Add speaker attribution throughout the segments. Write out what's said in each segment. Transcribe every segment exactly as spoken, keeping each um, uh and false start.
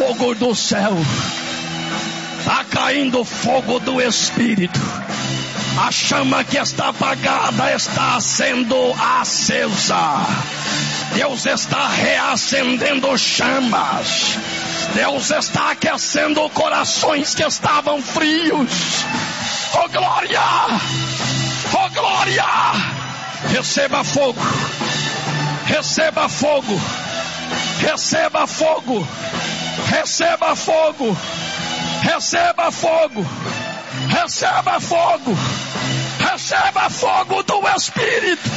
Speaker 1: fogo do céu. Está caindo fogo do Espírito. A chama que está apagada está sendo acesa. Deus está reacendendo chamas. Deus está aquecendo corações que estavam frios. Oh glória! Oh glória! Receba fogo. Receba fogo. Receba fogo. Receba fogo. Receba fogo. Receba fogo. Receba fogo do Espírito.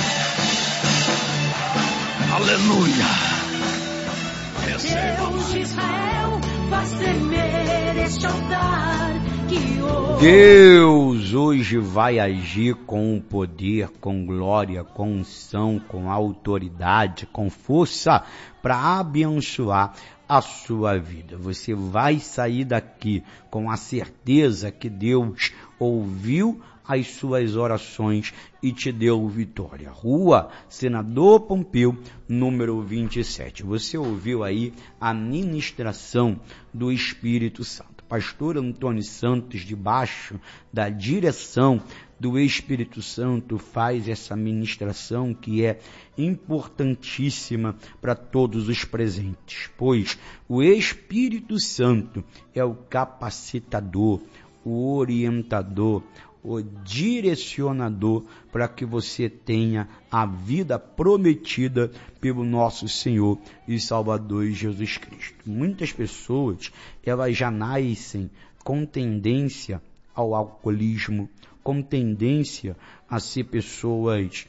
Speaker 1: Aleluia. Receba.
Speaker 2: Deus de Israel, faz tremer este altar que hoje...
Speaker 3: Deus hoje vai agir com poder, com glória, com unção, com autoridade, com força para abençoar a sua vida. Você vai sair daqui com a certeza que Deus ouviu as suas orações e te deu vitória. Rua Senador Pompeu, número vinte e sete. Você ouviu aí a ministração do Espírito Santo. Pastor Antônio Santos, debaixo da direção do Espírito Santo, faz essa ministração que é importantíssima para todos os presentes, pois o Espírito Santo é o capacitador, o orientador, o direcionador para que você tenha a vida prometida pelo nosso Senhor e Salvador Jesus Cristo. Muitas pessoas, elas já nascem com tendência ao alcoolismo, com tendência a ser pessoas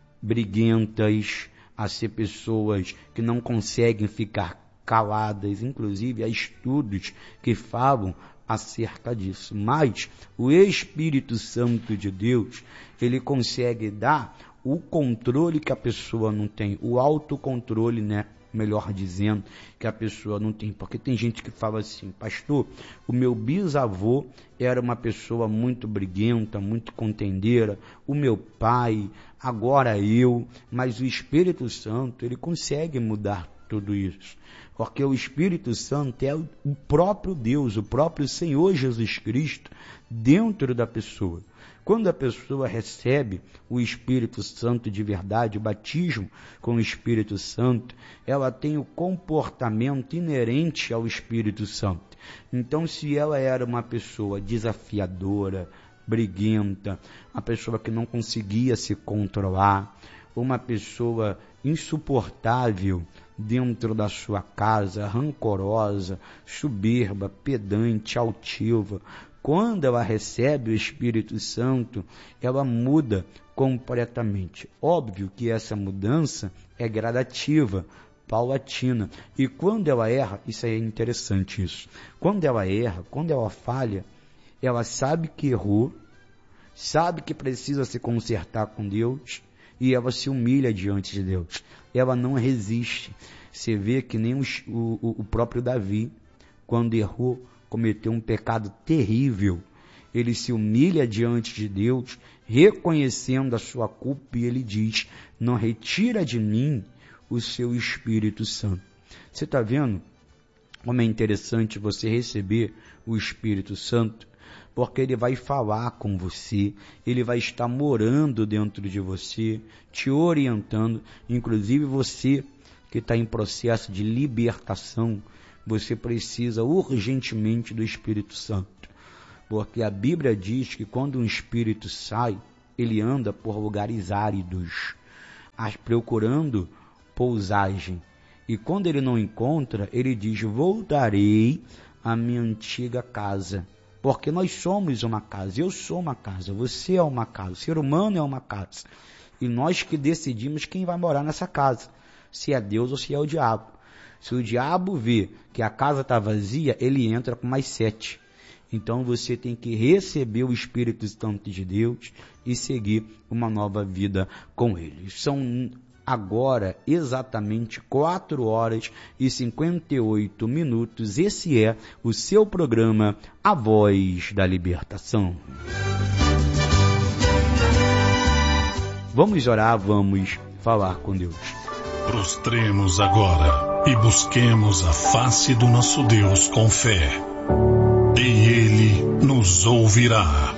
Speaker 3: briguentas, a ser pessoas que não conseguem ficar caladas. Inclusive há estudos que falam acerca disso, mas o Espírito Santo de Deus, ele consegue dar o controle que a pessoa não tem, o autocontrole, né? Melhor dizendo, que a pessoa não tem, porque tem gente que fala assim: pastor, o meu bisavô era uma pessoa muito briguenta, muito contendeira, o meu pai, agora eu, mas o Espírito Santo, ele consegue mudar tudo isso, porque o Espírito Santo é o próprio Deus, o próprio Senhor Jesus Cristo dentro da pessoa. Quando a pessoa recebe o Espírito Santo de verdade, o batismo com o Espírito Santo, ela tem o comportamento inerente ao Espírito Santo. Então, se ela era uma pessoa desafiadora, briguenta, uma pessoa que não conseguia se controlar, uma pessoa insuportável dentro da sua casa, rancorosa, soberba, pedante, altiva, quando ela recebe o Espírito Santo, ela muda completamente. Óbvio que essa mudança é gradativa, paulatina. E quando ela erra, isso é interessante isso. Quando ela erra, quando ela falha, ela sabe que errou, sabe que precisa se consertar com Deus e ela se humilha diante de Deus. Ela não resiste. Você vê que nem os, o, o próprio Davi, quando errou, cometeu um pecado terrível, ele se humilha diante de Deus, reconhecendo a sua culpa, e ele diz: não retira de mim o seu Espírito Santo. Você está vendo como é interessante você receber o Espírito Santo? Porque ele vai falar com você, ele vai estar morando dentro de você, te orientando. Inclusive você que está em processo de libertação, você precisa urgentemente do Espírito Santo, porque a Bíblia diz que quando um espírito sai, ele anda por lugares áridos, procurando pousagem, e quando ele não encontra, ele diz: voltarei à minha antiga casa, porque nós somos uma casa, eu sou uma casa, você é uma casa, o ser humano é uma casa, e nós que decidimos quem vai morar nessa casa, se é Deus ou se é o diabo. Se o diabo vê que a casa está vazia, ele entra com mais sete. Então você tem que receber o Espírito Santo de Deus e seguir uma nova vida com ele. São agora exatamente quatro horas e cinquenta e oito minutos. Esse é o seu programa A Voz da Libertação. Vamos orar, vamos falar com Deus.
Speaker 4: Prostremos agora e busquemos a face do nosso Deus com fé, e Ele nos ouvirá.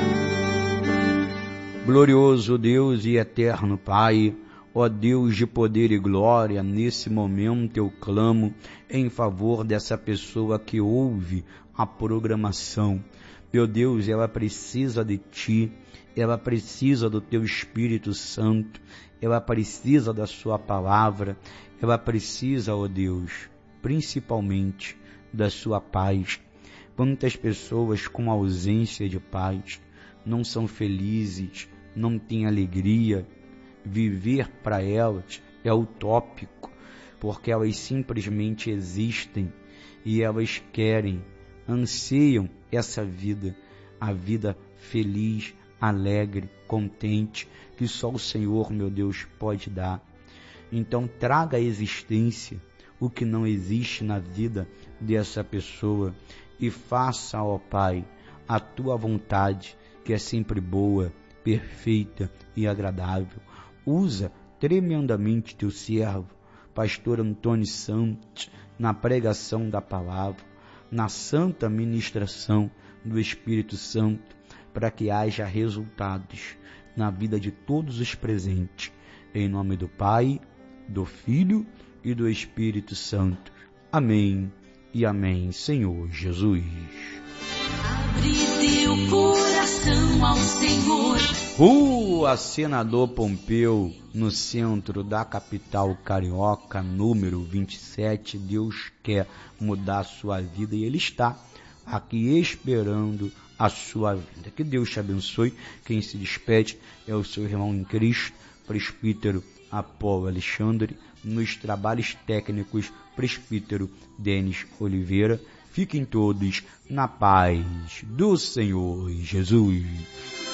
Speaker 3: Glorioso Deus e eterno Pai, ó Deus de poder e glória, nesse momento eu clamo em favor dessa pessoa que ouve a programação. Meu Deus, ela precisa de Ti, ela precisa do Teu Espírito Santo, ela precisa da Sua palavra, ela precisa, ó Deus, principalmente da Sua paz. Quantas pessoas com ausência de paz não são felizes, não têm alegria. Viver para elas é utópico, porque elas simplesmente existem e elas querem, anseiam essa vida, a vida feliz, alegre, contente, que só o Senhor, meu Deus, pode dar. Então traga à existência o que não existe na vida dessa pessoa e faça, ó Pai, a Tua vontade, que é sempre boa, perfeita e agradável. Usa tremendamente Teu servo, pastor Antônio Santos, na pregação da palavra, na santa ministração do Espírito Santo, para que haja resultados na vida de todos os presentes. Em nome do Pai, do Filho e do Espírito Santo. Amém e amém, Senhor Jesus.
Speaker 2: Abre teu coração ao Senhor.
Speaker 3: Rua Senador Pompeu, no centro da capital carioca, número vinte e sete. Deus quer mudar a sua vida e Ele está aqui esperando a sua vida. Que Deus te abençoe. Quem se despede é o seu irmão em Cristo, presbítero Apolo Alexandre, nos trabalhos técnicos, presbítero Denis Oliveira. Fiquem todos na paz do Senhor Jesus.